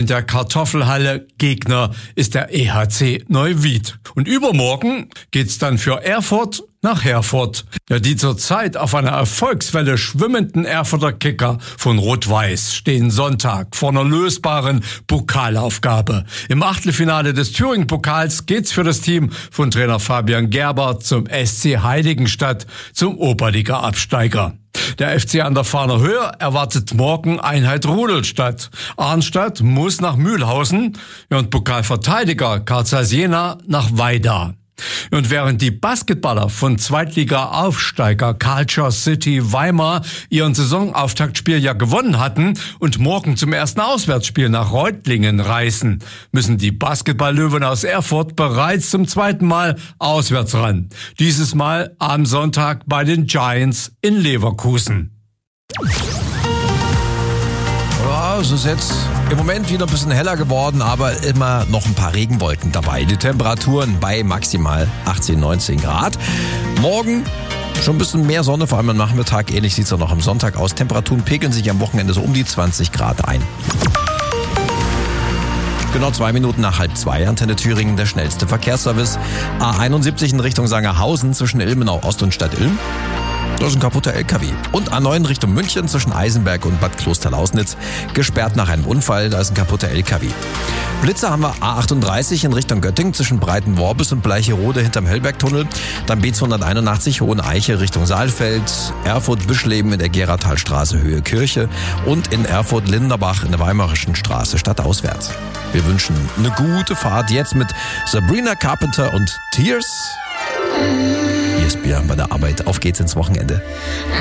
der Kartoffelhalle. Gegner ist der EHC Neuwied. Und übermorgen geht's dann für Erfurt nach Herford. Ja, die zurzeit auf einer Erfolgswelle schwimmenden Erfurter Kicker von Rot-Weiß stehen Sonntag vor einer lösbaren Pokalaufgabe. Im Achtelfinale des Thüringen-Pokals geht's für das Team von Trainer Fabian Gerber zum SC Heiligenstadt, zum Oberliga-Absteiger. Der FC an der Fahner Höhe erwartet morgen Einheit Rudolstadt. Arnstadt muss nach Mühlhausen und Pokalverteidiger Carl Zeiss Jena nach Weida. Und während die Basketballer von Zweitliga-Aufsteiger Culture City Weimar ihren Saisonauftaktspiel ja gewonnen hatten und morgen zum ersten Auswärtsspiel nach Reutlingen reisen, müssen die Basketball-Löwen aus Erfurt bereits zum zweiten Mal auswärts ran. Dieses Mal am Sonntag bei den Giants in Leverkusen. Ja, es ist jetzt im Moment wieder ein bisschen heller geworden, aber immer noch ein paar Regenwolken dabei. Die Temperaturen bei maximal 18, 19 Grad. Morgen schon ein bisschen mehr Sonne, vor allem am Nachmittag. Ähnlich sieht es auch noch am Sonntag aus. Temperaturen pegeln sich am Wochenende so um die 20 Grad ein. Genau 2 Minuten nach 1:30, Antenne Thüringen, der schnellste Verkehrsservice. A71 in Richtung Sangerhausen zwischen Ilmenau Ost und Stadt Ilm. Da ist ein kaputter LKW. Und A9 Richtung München zwischen Eisenberg und Bad Klosterlausnitz. Gesperrt nach einem Unfall, da ist ein kaputter LKW. Blitzer haben wir A38 in Richtung Göttingen zwischen Breitenworbis und Bleicherode hinterm Hellbergtunnel. Dann B281 Hoheneiche Richtung Saalfeld. Erfurt-Bischleben in der Geratalstraße Höhe Kirche. Und in Erfurt-Linderbach in der Weimarischen Straße stadtauswärts. Wir wünschen eine gute Fahrt jetzt mit Sabrina Carpenter und Tears. Hier ist Björn bei der Arbeit. Auf geht's ins Wochenende.